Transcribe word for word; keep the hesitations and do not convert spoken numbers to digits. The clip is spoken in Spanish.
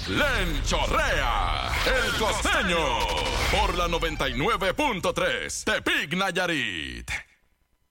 Len Chorrea, el costeño, por la noventa y nueve punto tres, Tepic Nayarit.